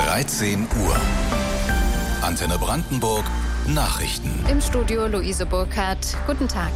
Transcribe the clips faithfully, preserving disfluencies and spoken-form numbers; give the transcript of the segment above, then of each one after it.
dreizehn Uhr. Antenne Brandenburg Nachrichten. Im Studio Luise Burkhardt. Guten Tag.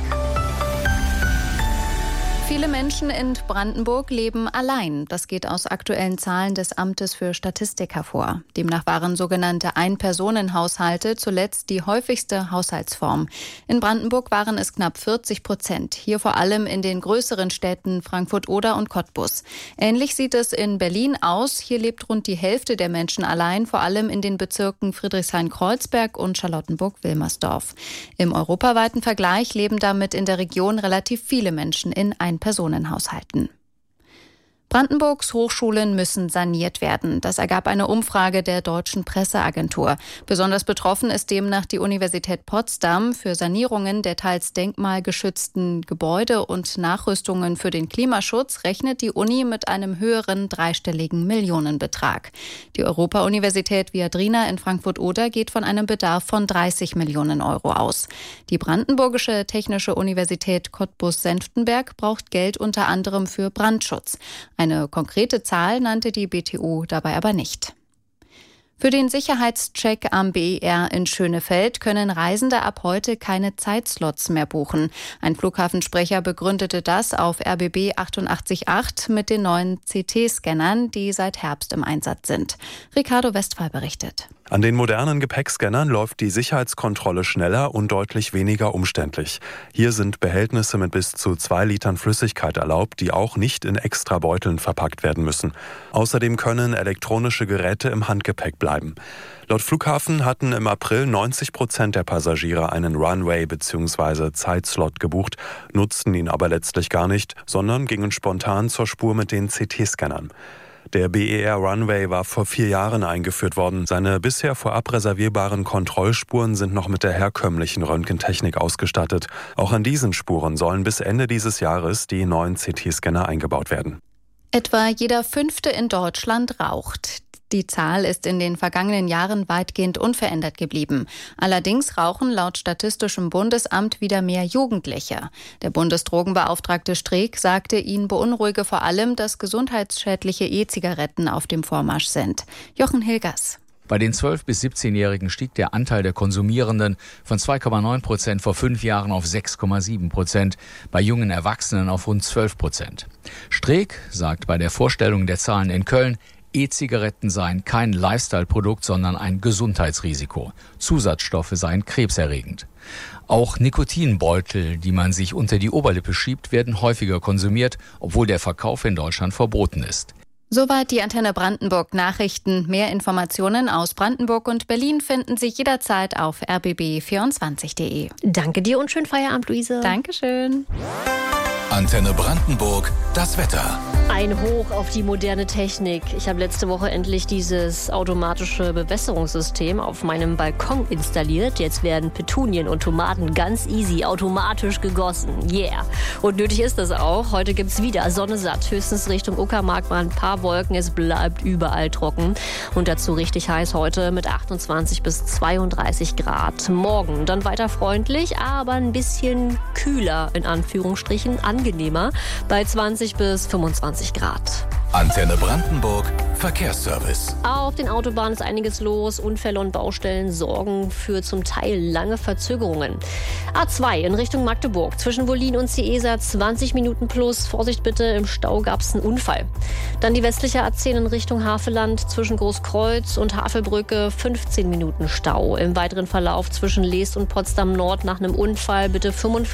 Viele Menschen in Brandenburg leben allein. Das geht aus aktuellen Zahlen des Amtes für Statistik hervor. Demnach waren sogenannte Ein-Personen-Haushalte zuletzt die häufigste Haushaltsform. In Brandenburg waren es knapp vierzig Prozent. Hier vor allem in den größeren Städten Frankfurt-Oder und Cottbus. Ähnlich sieht es in Berlin aus. Hier lebt rund die Hälfte der Menschen allein, vor allem in den Bezirken Friedrichshain-Kreuzberg und Charlottenburg-Wilmersdorf. Im europaweiten Vergleich leben damit in der Region relativ viele Menschen in Ein-Personen-Haushalten. Brandenburgs Hochschulen müssen saniert werden. Das ergab eine Umfrage der Deutschen Presseagentur. Besonders betroffen ist demnach die Universität Potsdam. Für Sanierungen der teils denkmalgeschützten Gebäude und Nachrüstungen für den Klimaschutz rechnet die Uni mit einem höheren dreistelligen Millionenbetrag. Die Europa-Universität Viadrina in Frankfurt-Oder geht von einem Bedarf von dreißig Millionen Euro aus. Die Brandenburgische Technische Universität Cottbus-Senftenberg braucht Geld unter anderem für Brandschutz. Eine konkrete Zahl nannte die B T U dabei aber nicht. Für den Sicherheitscheck am B E R in Schönefeld können Reisende ab heute keine Zeitslots mehr buchen. Ein Flughafensprecher begründete das auf R B B achtundachtzig Komma acht mit den neuen C T-Scannern, die seit Herbst im Einsatz sind. Ricardo Westphal berichtet. An den modernen Gepäckscannern läuft die Sicherheitskontrolle schneller und deutlich weniger umständlich. Hier sind Behältnisse mit bis zu zwei Litern Flüssigkeit erlaubt, die auch nicht in extra Beuteln verpackt werden müssen. Außerdem können elektronische Geräte im Handgepäck bleiben. Laut Flughafen hatten im April neunzig Prozent der Passagiere einen Runway bzw. Zeitslot gebucht, nutzten ihn aber letztlich gar nicht, sondern gingen spontan zur Spur mit den C T-Scannern. Der B E R Runway war vor vier Jahren eingeführt worden. Seine bisher vorab reservierbaren Kontrollspuren sind noch mit der herkömmlichen Röntgentechnik ausgestattet. Auch an diesen Spuren sollen bis Ende dieses Jahres die neuen C T-Scanner eingebaut werden. Etwa jeder Fünfte in Deutschland raucht. Die Zahl ist in den vergangenen Jahren weitgehend unverändert geblieben. Allerdings rauchen laut Statistischem Bundesamt wieder mehr Jugendliche. Der Bundesdrogenbeauftragte Streeck sagte, ihn beunruhige vor allem, dass gesundheitsschädliche E-Zigaretten auf dem Vormarsch sind. Jochen Hilgers. Bei den zwölf- bis siebzehnjährigen stieg der Anteil der Konsumierenden von zwei Komma neun Prozent vor fünf Jahren auf sechs Komma sieben Prozent, bei jungen Erwachsenen auf rund zwölf Prozent. Streeck sagt bei der Vorstellung der Zahlen in Köln, E-Zigaretten seien kein Lifestyle-Produkt, sondern ein Gesundheitsrisiko. Zusatzstoffe seien krebserregend. Auch Nikotinbeutel, die man sich unter die Oberlippe schiebt, werden häufiger konsumiert, obwohl der Verkauf in Deutschland verboten ist. Soweit die Antenne Brandenburg Nachrichten. Mehr Informationen aus Brandenburg und Berlin finden Sie jederzeit auf r b b vierundzwanzig punkt d e. Danke dir und schönen Feierabend, Luise. Dankeschön. Antenne Brandenburg, das Wetter. Ein Hoch auf die moderne Technik. Ich habe letzte Woche endlich dieses automatische Bewässerungssystem auf meinem Balkon installiert. Jetzt werden Petunien und Tomaten ganz easy automatisch gegossen. Yeah. Und nötig ist das auch. Heute gibt's wieder Sonne satt. Höchstens Richtung Uckermark mal ein paar Wolken. Es bleibt überall trocken. Und dazu richtig heiß heute mit achtundzwanzig bis zweiunddreißig Grad. Morgen dann weiter freundlich, aber ein bisschen kühler, in Anführungsstrichen, angenehmer. Bei zwanzig bis fünfundzwanzig Grad. Antenne Brandenburg Verkehrsservice. Auf den Autobahnen ist einiges los. Unfälle und Baustellen sorgen für zum Teil lange Verzögerungen. A zwei in Richtung Magdeburg. Zwischen Wollin und Ciesa zwanzig Minuten plus. Vorsicht bitte, im Stau gab es einen Unfall. Dann die westliche A zehn in Richtung Havelland. Zwischen Großkreuz und Havelbrücke fünfzehn Minuten Stau. Im weiteren Verlauf zwischen Leest und Potsdam Nord nach einem Unfall bitte fünfundvierzig